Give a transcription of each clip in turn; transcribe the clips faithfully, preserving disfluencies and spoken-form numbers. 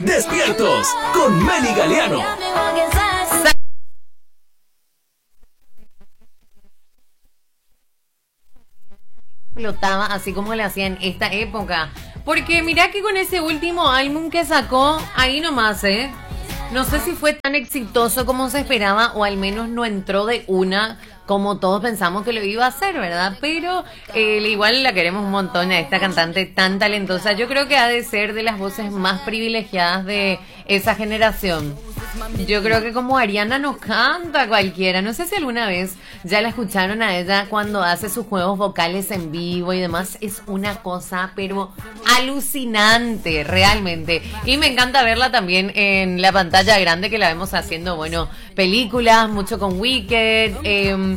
Despiertos con Meli Galeano. Explotaba así como le hacía en esta época. Porque mirá que con ese último álbum que sacó, ahí nomás, ¿eh? No sé si fue tan exitoso como se esperaba, o al menos no entró de una como todos pensamos que lo iba a hacer, ¿verdad? Pero eh, igual la queremos un montón a esta cantante tan talentosa. Yo creo que ha de ser de las voces más privilegiadas de esa generación. Yo creo que como Ariana no canta cualquiera. No sé si alguna vez ya la escucharon a ella cuando hace sus juegos vocales en vivo y demás. Es una cosa pero alucinante, realmente. Y me encanta verla también en la pantalla grande, que la vemos haciendo, bueno, películas, mucho con Wicked. Eh,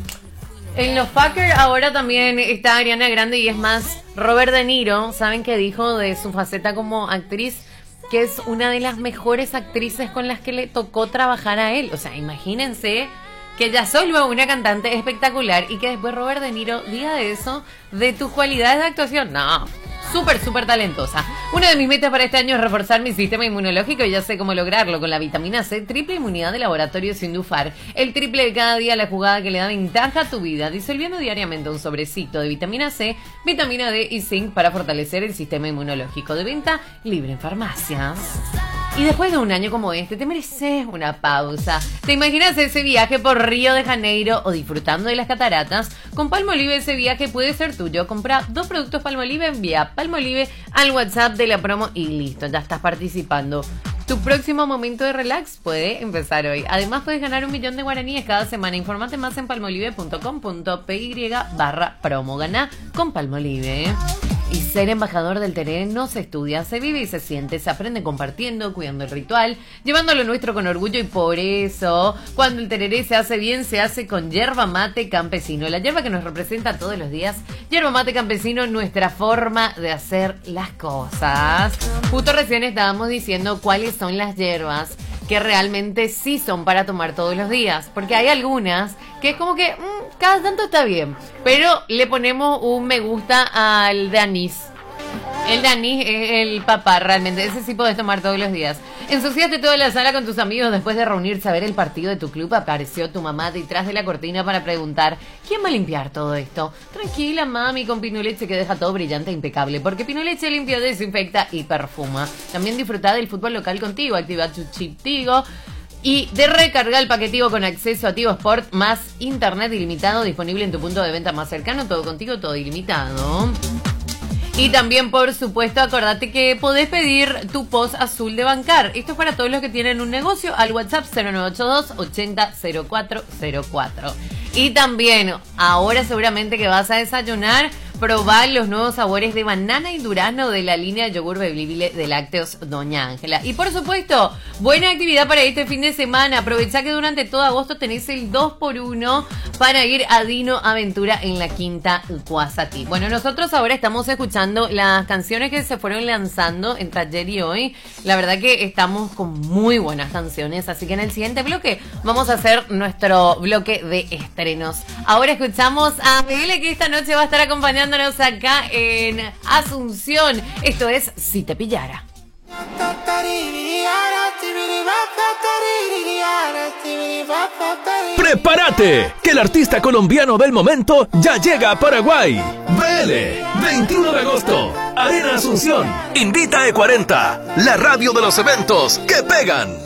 en los Fucker ahora también está Ariana Grande, y es más, Robert De Niro, ¿saben qué dijo de su faceta como actriz? Que es una de las mejores actrices con las que le tocó trabajar a él. O sea, imagínense que ya soy luego una cantante espectacular y que después Robert De Niro diga de eso, de tus cualidades de actuación. No, súper, súper talentosa. Una de mis metas para este año es reforzar mi sistema inmunológico, y ya sé cómo lograrlo con la vitamina C, triple inmunidad de laboratorio Sindufar. El triple de cada día, la jugada que le da ventaja a tu vida, disolviendo diariamente un sobrecito de vitamina C, vitamina D y zinc para fortalecer el sistema inmunológico. De venta libre en farmacias. Y después de un año como este, te mereces una pausa. ¿Te imaginas ese viaje por Río de Janeiro o disfrutando de las cataratas? Con Palmolive ese viaje puede ser tuyo. Compra dos productos Palmolive, envía Palmolive al WhatsApp de la promo y listo, ya estás participando. Tu próximo momento de relax puede empezar hoy. Además puedes ganar un millón de guaraníes cada semana. Infórmate más en palmolive punto com punto py barra promo. Gana con Palmolive. Y ser embajador del tereré no se estudia, se vive y se siente, se aprende compartiendo, cuidando el ritual, llevándolo nuestro con orgullo, y por eso, cuando el tereré se hace bien, se hace con yerba mate campesino, la yerba que nos representa todos los días. Yerba mate campesino, nuestra forma de hacer las cosas. Justo recién estábamos diciendo cuáles son las yerbas que realmente sí son para tomar todos los días, porque hay algunas que es como que mmm, cada tanto está bien, pero le ponemos un me gusta al de anís. El de anís es el papá, realmente, ese sí podés tomar todos los días. Ensuciaste toda la sala con tus amigos después de reunirse a ver el partido de tu club. Apareció tu mamá detrás de la cortina para preguntar: ¿quién va a limpiar todo esto? Tranquila, mami, con Pinoleche, que deja todo brillante e impecable, porque Pinoleche limpia, desinfecta y perfuma. También disfruta del fútbol local con Tigo. Activa tu chip Tigo y de recargar el paquete Tigo con acceso a Tigo Sport más internet ilimitado, disponible en tu punto de venta más cercano. Todo contigo, todo ilimitado. Y también, por supuesto, acordate que podés pedir tu post azul de Bancar. Esto es para todos los que tienen un negocio, al WhatsApp cero nueve ocho dos ochenta cero cuatro cero cuatro. Y también, ahora seguramente que vas a desayunar, probá los nuevos sabores de banana y durazno de la línea de yogur bebible de Lácteos Doña Ángela. Y por supuesto, buena actividad para este fin de semana. Aprovechá que durante todo agosto tenés el dos por uno para ir a Dino Aventura en la Quinta Cuasatí. Bueno, nosotros ahora estamos escuchando las canciones que se fueron lanzando entre ayer y hoy. La verdad que estamos con muy buenas canciones, así que en el siguiente bloque vamos a hacer nuestro bloque de estrenos. Ahora escuchamos a Miguel, que esta noche va a estar acompañándonos acá en Asunción. Esto es Si Te Pillara. ¡Prepárate! Que el artista colombiano del momento ya llega a Paraguay. V L, veintiuno de agosto, Arena Asunción. Invita a E cuarenta, la radio de los eventos que pegan.